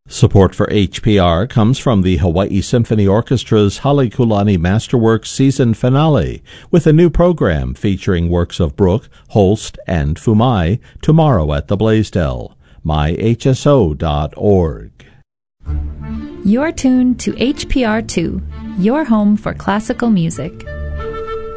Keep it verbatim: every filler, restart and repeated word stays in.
Support for H P R comes from the Hawaii Symphony Orchestra's Halekulani Masterworks season finale, with a new program featuring works of Bruch, Holst, and Fumai tomorrow at the Blaisdell. my h s o dot org. You're tuned to H P R two, your home for classical music.